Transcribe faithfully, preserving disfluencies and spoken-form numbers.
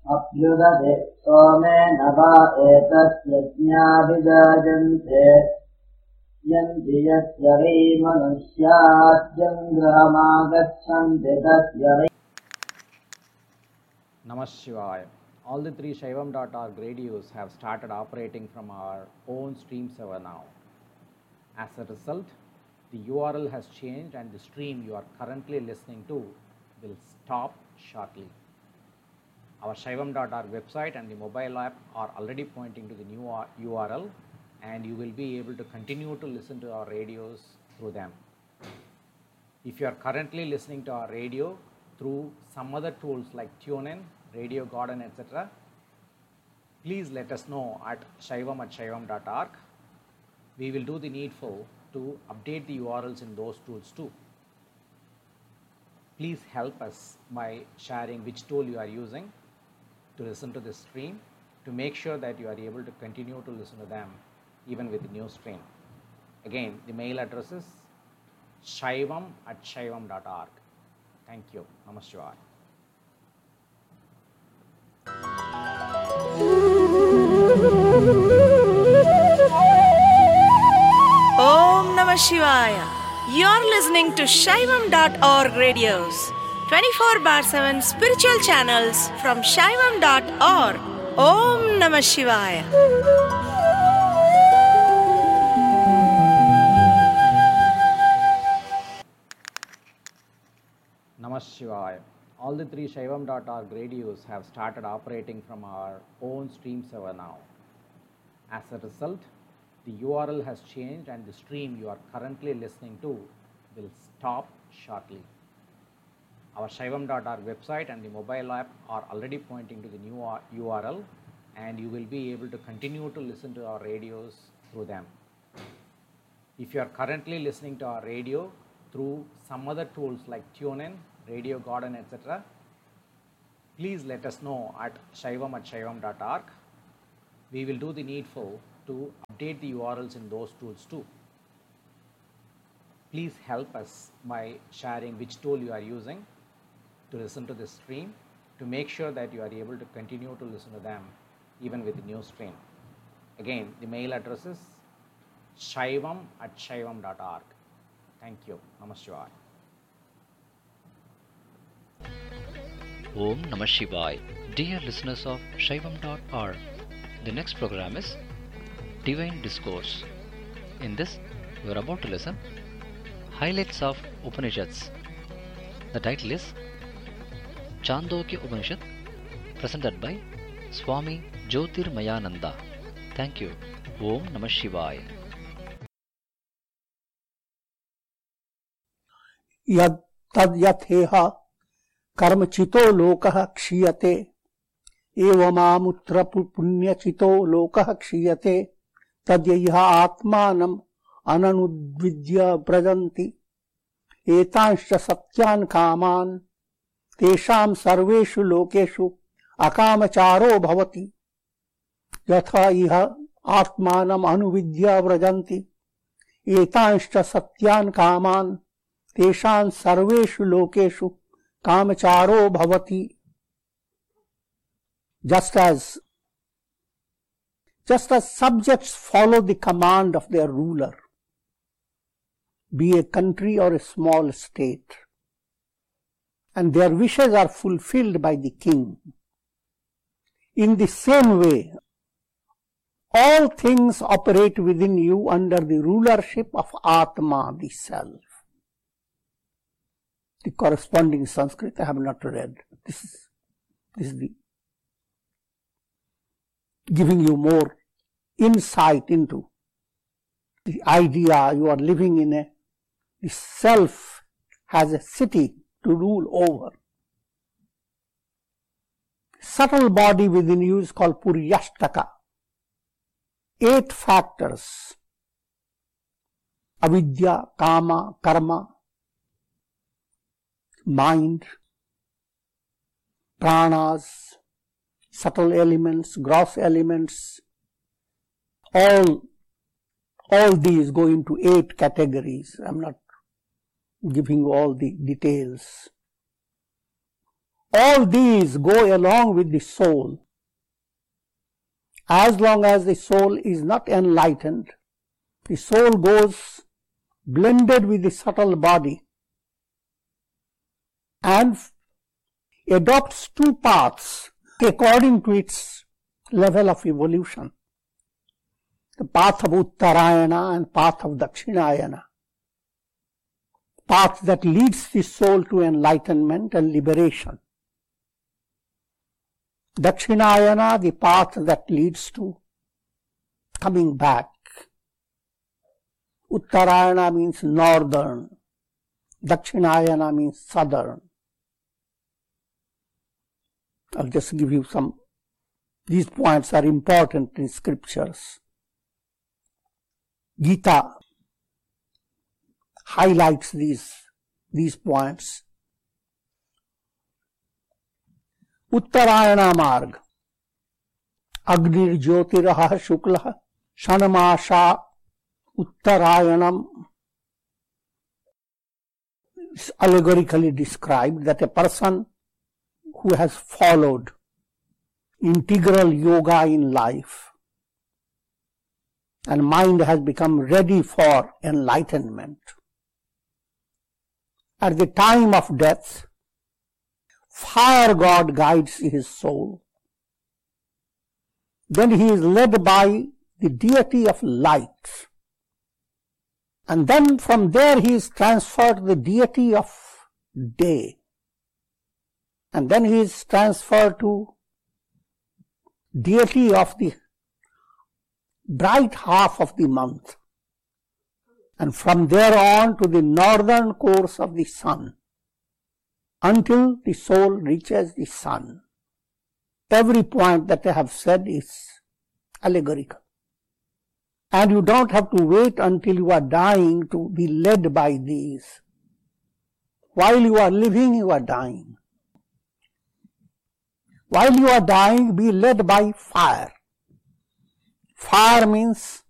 अभ्युदधे सोमेन वा एतद्यज्ञाभिजायन्ते यन्ति यस्य वै मनुष्याद्यं गृहमागच्छन्ति तस्य वै. Namah Shivaya. All the three Shaivam dot org radios have started operating from our own stream server now. As a result, the U R L has changed and the stream you are currently listening to will stop shortly. Our Shaivam dot org website and the mobile app are already pointing to the new U R L, and you will be able to continue to listen to our radios through them. If you are currently listening to our radio through some other tools like TuneIn, Radio Garden, et cetera, please let us know at shaivam at shaivam dot org. We will do the needful to update the U R Ls in those tools too. Please help us by sharing which tool you are using to listen to this stream, to make sure that you are able to continue to listen to them even with the new stream. Again, the mail address is shaivam at shaivam dot org. Thank you. Namah Shivaya. Om Namah Shivaya. You're listening to Shaivam dot org radios, twenty-four bar seven spiritual channels from Shaivam dot org. Om Namah Shivaya. Namah Shivaya. All the three Shaivam dot org radios have started operating from our own stream server now. As a result, the U R L has changed and the stream you are currently listening to will stop shortly. Our Shaivam dot org website and the mobile app are already pointing to the new U R L, and you will be able to continue to listen to our radios through them. If you are currently listening to our radio through some other tools like TuneIn, Radio Garden, et cetera, please let us know at shaivam at shaivam dot org. We will do the needful to update the U R Ls in those tools too. Please help us by sharing which tool you are using to listen to this stream, to make sure that you are able to continue to listen to them even with the new stream. Again, the mail address is shaivam at shaivam dot org. Thank you. Namah Shivaya. Om Namah Shivaya. Dear listeners of Shaivam dot org, the next program is Divine Discourse. In this, we are about to listen Highlights of Upanishads. The title is Chandogya Upanishad, presented by Swami Jyotirmayananda. Thank you. Om Namah Shivaya. Yad tad yatheha karmachito lokah kshiyate evamamutra punyachito lokah kshiyate tadyaiha atmanam ananudvidya prajanti etanscha satyan kaman tesham sarveshu lokeshu akamacharo bhavati yatha iha atmanam anuvidya prajanti etanscha satyan kaman tesham sarveshu lokeshu kamacharo bhavati. Just as just as subjects follow the command of their ruler, be a country or a small state, and their wishes are fulfilled by the king, in the same way, all things operate within you under the rulership of Atma, the Self. The corresponding Sanskrit I have not read. This is, this is the giving you more insight into the idea you are living in. A the self has a city to rule over. Subtle body within you is called Puryashtaka. Eight factors: avidya, kama, karma, mind, pranas, subtle elements, gross elements, all, all these go into eight categories. I am not giving you all the details. All these go along with the soul. As long as the soul is not enlightened, the soul goes blended with the subtle body and adopts two paths according to its level of evolution. The path of Uttarayana and path of Dakshinayana. Path that leads the soul to enlightenment and liberation. Dakshinayana, the path that leads to coming back. Uttarayana means northern. Dakshinayana means southern. I'll just give you some. These points are important in scriptures. Gita highlights these, these points. Uttarayana Marg. Agnir Jyotiraha Shukla Shanamasha Uttarayanam is allegorically described that a person who has followed integral yoga in life and mind has become ready for enlightenment. At the time of death, fire god guides his soul. Then he is led by the deity of light. And then from there he is transferred to the deity of day. And then he is transferred to deity of the bright half of the month. And from there on to the northern course of the sun, until the soul reaches the sun. Every point that I have said is allegorical. And you don't have to wait until you are dying to be led by these. While you are living, you are dying. While you are dying, be led by fire. Fire means